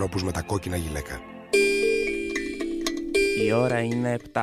ανθρώπους με τα κόκκινα γυλαίκα. Η ώρα είναι 7.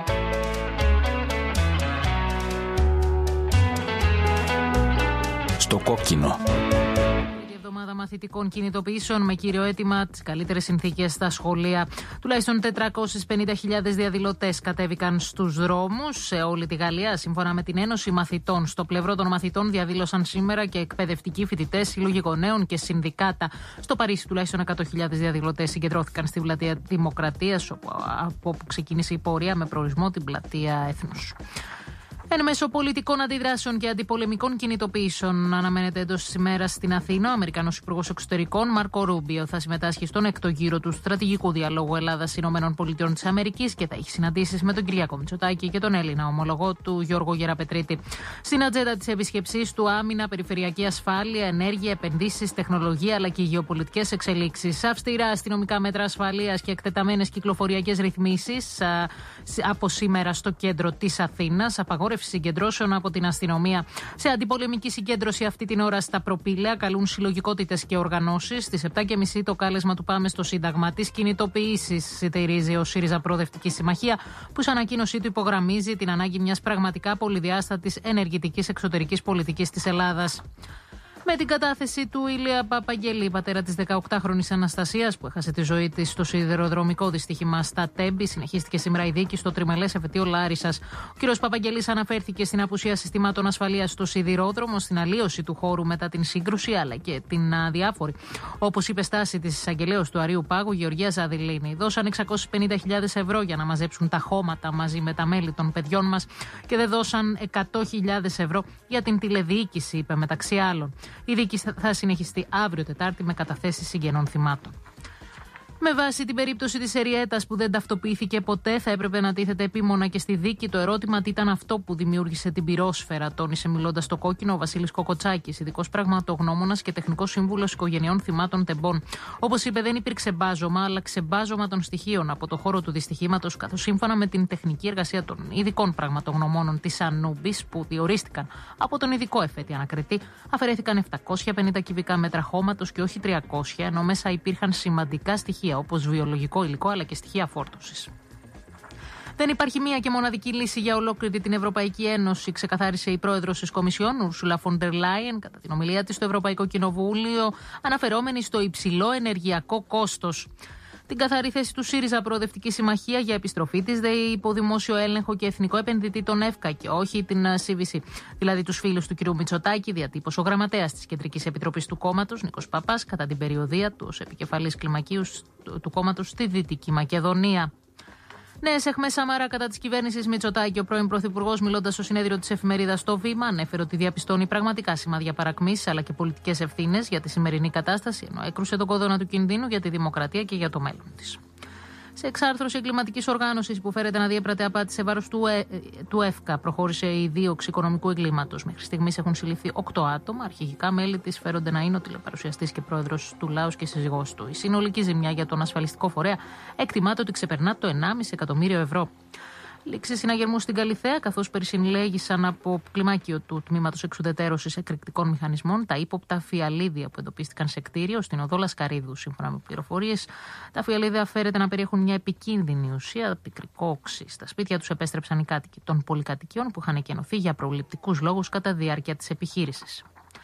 Στο κόκκινο. Εβδομάδα μαθητικών κινητοποιήσεων με κύριο αίτημα τις καλύτερες συνθήκες στα σχολεία. Τουλάχιστον 450.000 διαδηλωτές κατέβηκαν στους δρόμους σε όλη τη Γαλλία. Σύμφωνα με την Ένωση Μαθητών, στο πλευρό των μαθητών διαδήλωσαν σήμερα και εκπαιδευτικοί φοιτητές, σύλλογοι γονέων και συνδικάτα. Στο Παρίσι, τουλάχιστον 100.000 διαδηλωτές συγκεντρώθηκαν στη πλατεία Δημοκρατίας, από όπου ξεκίνησε η πορεία με προορισμό την πλατεία Έθνους. Εν μέσω πολιτικών αντιδράσεων και αντιπολεμικών κινητοποιήσεων, αναμένεται εντός της ημέρας στην Αθήνα ο Αμερικανός Υπουργός Εξωτερικών Μάρκο Ρούμπιο θα συμμετάσχει στον έκτο γύρο του στρατηγικού διαλόγου Ελλάδα-ΗΠΑ της Αμερικής και θα έχει συναντήσεις με τον Κυριάκο Μητσοτάκη και τον Έλληνα ομολογό του Γιώργο Γεραπετρίτη. Στην ατζέντα της επίσκεψης του άμυνα, περιφερειακή ασφάλεια, ενέργεια, επενδύσεις, τεχνολογία αλλά και γεωπολιτικές εξελίξεις. Αυστηρά αστυνομικά μέτρα ασφαλείας και εκτεταμένες κυκλοφοριακές ρυθμίσεις από σήμερα στο κέντρο της Αθήνας. Συγκεντρώσεων από την αστυνομία. Σε αντιπολεμική συγκέντρωση αυτή την ώρα στα Προπήλαια καλούν συλλογικότητες και οργανώσεις. Στις 7.30 το κάλεσμα του Πάμε στο Σύνταγμα. Τις κινητοποιήσεις στηρίζει ο ΣΥΡΙΖΑ Προοδευτική Συμμαχία, που σε ανακοίνωσή του υπογραμμίζει την ανάγκη μιας πραγματικά πολυδιάστατης ενεργητικής εξωτερικής πολιτικής της Ελλάδας. Με την κατάθεση του Ηλία Παπαγγελή, πατέρα της 18χρονης Αναστασίας, που έχασε τη ζωή της στο σιδηροδρομικό δυστύχημα στα Τέμπη, συνεχίστηκε σήμερα η δίκη στο τριμελές εφετείο Λάρισσας. Ο κ. Παπαγγελής αναφέρθηκε στην απουσία συστημάτων ασφαλείας στο σιδηρόδρομο, στην αλλίωση του χώρου μετά την σύγκρουση, αλλά και την αδιάφορη, όπως είπε, στάση της εισαγγελέως του Αρείου Πάγου, Γεωργία Ζαδηλίνη. Δώσαν 650.000 ευρώ για να μαζέψουν τα χώματα μαζί με τα μέλη των παιδιών μας και δεν δώσαν 100.000 ευρώ για την τηλεδιοίκηση, είπε μεταξύ άλλων. Η δίκη θα συνεχιστεί αύριο Τετάρτη με καταθέσεις συγγενών θυμάτων. Με βάση την περίπτωση της Εριέτας που δεν ταυτοποιήθηκε ποτέ, θα έπρεπε να τίθεται επίμονα και στη δίκη το ερώτημα τι ήταν αυτό που δημιούργησε την πυρόσφαιρα, τόνισε μιλώντας στο Κόκκινο ο Βασίλης Κοκοτσάκης, ειδικός πραγματογνώμονας και τεχνικός σύμβουλος οικογενειών θυμάτων τεμπών. Όπως είπε, δεν υπήρξε μπάζωμα, αλλά ξεμπάζωμα των στοιχείων από το χώρο του δυστυχήματος, καθώς σύμφωνα με την τεχνική εργασία των ειδικών πραγματογνωμόνων της Ανούμπης, που διορίστηκαν από τον ειδικό εφέτη ανακριτή, αφαιρέθηκαν 750 κυβικά μέτρα χώματος και όχι 300, ενώ μέσα υπήρχαν σημαντικά στοιχεία, όπως βιολογικό υλικό αλλά και στοιχεία φόρτωσης. Δεν υπάρχει μία και μοναδική λύση για ολόκληρη την Ευρωπαϊκή Ένωση, ξεκαθάρισε η πρόεδρος της Κομισιόν, Ursula von der Leyen, κατά την ομιλία της στο Ευρωπαϊκό Κοινοβούλιο, αναφερόμενη στο υψηλό ενεργειακό κόστος. Την καθαρή θέση του ΣΥΡΙΖΑ Προοδευτική Συμμαχία για επιστροφή της ΔΕΗ υπό δημόσιο έλεγχο και εθνικό επενδυτή τον ΕΦΚΑ και όχι την CVC, δηλαδή τους φίλους του κ. Μητσοτάκη, διατύπωσε ο γραμματέας της Κεντρικής Επιτροπής του κόμματος, Νίκος Παπάς, κατά την περιοδία του ως επικεφαλής κλιμακίου του κόμματος στη Δυτική Μακεδονία. Νέες αιχμές Σαμαρά κατά της κυβέρνησης Μητσοτάκη. Ο πρώην Πρωθυπουργός, μιλώντας στο συνέδριο της εφημερίδας Το Βήμα, ανέφερε ότι διαπιστώνει πραγματικά σημάδια παρακμής αλλά και πολιτικές ευθύνες για τη σημερινή κατάσταση, ενώ έκρουσε τον κόδωνα του κινδύνου για τη δημοκρατία και για το μέλλον της. Σε εξάρθρωση εγκληματικής οργάνωσης που φέρεται να διέπρατε απάτη σε βάρος του ΕΦΚΑ, προχώρησε η δίωξη οικονομικού εγκλήματος. Μέχρι στιγμής έχουν συλληφθεί 8 άτομα. Αρχηγικά μέλη της φέρονται να είναι ο τηλεπαρουσιαστής και πρόεδρος του Λάους και σύζυγός του. Η συνολική ζημιά για τον ασφαλιστικό φορέα εκτιμάται ότι ξεπερνά το 1,5 εκατομμύριο ευρώ. Λήξη συναγερμού στην Καλιθέα, καθώς περισυλλέγησαν από κλιμάκιο του τμήματος εξουδετερώσης εκρηκτικών μηχανισμών τα ύποπτα φιαλίδια που εντοπίστηκαν σε κτίριο στην οδό Λασκαρίδου. Σύμφωνα με πληροφορίες, τα φιαλίδια φέρεται να περιέχουν μια επικίνδυνη ουσία, πικρικό οξύ. Στα σπίτια τους επέστρεψαν οι κάτοικοι των πολυκατοικιών που είχαν εκενωθεί για προληπτικούς λόγους κατά διάρκεια της επιχείρησης.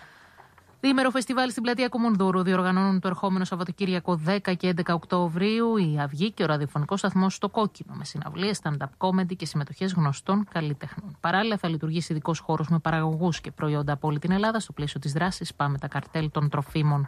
Διήμερο φεστιβάλ στην πλατεία Κουμουνδούρου διοργανώνουν το ερχόμενο Σαββατοκύριακο 10 και 11 Οκτωβρίου η Αυγή και ο ραδιοφωνικός σταθμός Στο Κόκκινο, με συναυλίες, stand-up comedy και συμμετοχές γνωστών καλλιτεχνών. Παράλληλα, θα λειτουργήσει ειδικός χώρος με παραγωγούς και προϊόντα από όλη την Ελλάδα στο πλαίσιο της δράσης Πάμε τα καρτέλ των τροφίμων.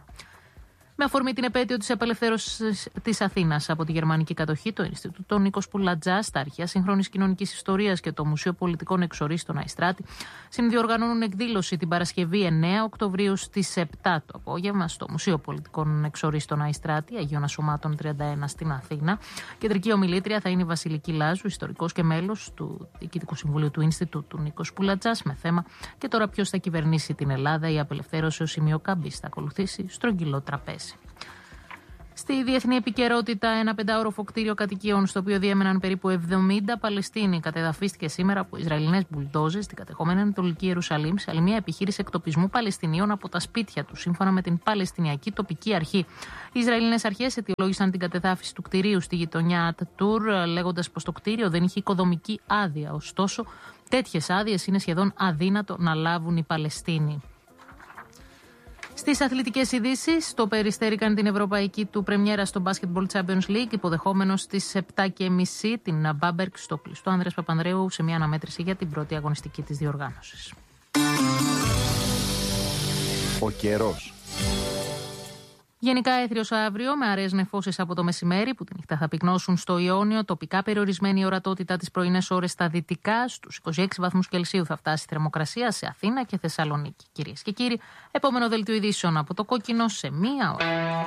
Με αφορμή την επέτειο της απελευθέρωσης της Αθήνας από τη γερμανική κατοχή, το Ινστιτούτο Νίκος Πουλατζάς, τα Αρχεία Σύγχρονης Κοινωνικής Ιστορίας και το Μουσείο Πολιτικών Εξορίστων Αϊστράτη συνδιοργανώνουν εκδήλωση την Παρασκευή 9 Οκτωβρίου στις 7 το απόγευμα στο Μουσείο Πολιτικών Εξορίστων Αϊστράτη, Αγίων Ασωμάτων 31 στην Αθήνα. Κεντρική ομιλήτρια θα είναι η Βασιλική Λάζου, ιστορικός και μέλος του Διοικητικού Συμβουλίου του Ινστιτούτου Νίκος Πουλατζάς, με θέμα «Και τώρα ποιος θα κυβερνήσει την Ελλάδα, η απελευθέρωση ως σημείο καμπής». Θα ακολουθήσει στρογγυλό τραπέζι. Στη διεθνή επικαιρότητα, ένα 5ωροφο κτίριο κατοικίων στο οποίο διέμεναν περίπου 70 Παλαιστίνοι κατεδαφίστηκε σήμερα από Ισραηλινές μπουλντόζες στην κατεχόμενη Ανατολική Ιερουσαλήμ σε άλλη μια επιχείρηση εκτοπισμού Παλαιστινίων από τα σπίτια τους, σύμφωνα με την Παλαιστινιακή τοπική αρχή. Οι Ισραηλινές αρχές αιτιολόγησαν την κατεδάφιση του κτηρίου στη γειτονιά Ατ-Τουρ, λέγοντας πως το κτίριο δεν είχε οικοδομική άδεια. Ωστόσο, τέτοιες άδειες είναι σχεδόν αδύνατο να λάβουν οι Παλαιστίνοι. Στις αθλητικές ειδήσεις, το Περιστέρι κάνει την ευρωπαϊκή του πρεμιέρα στο Basketball Champions League, υποδεχόμενος στις 7:30 την Μπάμπερκ στο κλειστό Ανδρέας Παπανδρέου σε μια αναμέτρηση για την πρώτη αγωνιστική της διοργάνωσης. Ο καιρός. Γενικά έθριος αύριο, με αραιές νεφώσεις από το μεσημέρι που τη νύχτα θα πυκνώσουν στο Ιόνιο. Τοπικά περιορισμένη η ορατότητα τις πρωινές ώρες στα δυτικά. Στους 26 βαθμούς Κελσίου θα φτάσει η θερμοκρασία σε Αθήνα και Θεσσαλονίκη. Κυρίες και κύριοι, επόμενο δελτίο ειδήσεων από το Κόκκινο σε μία ώρα.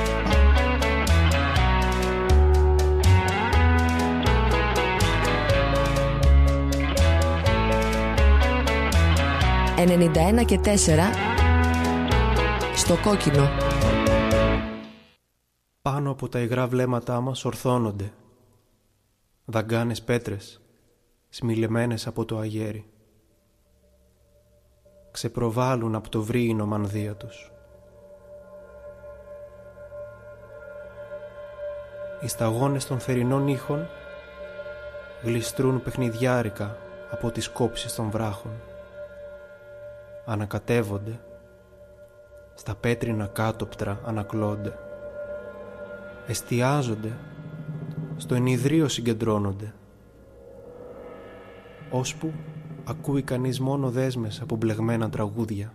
«91,4» στο Κόκκινο. Πάνω από τα υγρά βλέμματά μας ορθώνονται δαγκάνες πέτρες, σμιλεμένες από το αγέρι. Ξεπροβάλλουν από το βρύινο μανδύα τους. Οι σταγόνες των θερινών ήχων γλιστρούν παιχνιδιάρικα από τις κόψεις των βράχων. Ανακατεύονται, στα πέτρινα κάτωπτρα ανακλώνται. Εστιάζονται, στο ενιδρίο συγκεντρώνονται, ώσπου ακούει κανείς μόνο δέσμες από μπλεγμένα τραγούδια.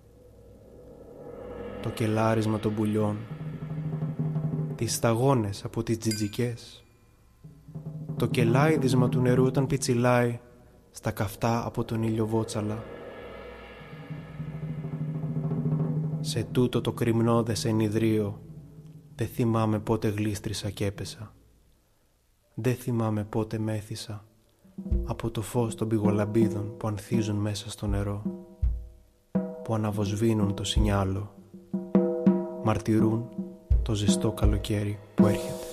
Το κελάρισμα των πουλιών, τις σταγόνες από τις τζιτζικές, το κελάιδισμα του νερού όταν πιτσιλάει στα καυτά από τον ήλιο βότσαλα. Σε τούτο το κρυμνώδες ενιδρίο δεν θυμάμαι πότε γλίστρισα κι έπεσα. Δεν θυμάμαι πότε μέθησα από το φως των πηγολαμπίδων που ανθίζουν μέσα στο νερό, που αναβοσβήνουν το σινιάλο, μαρτυρούν το ζεστό καλοκαίρι που έρχεται.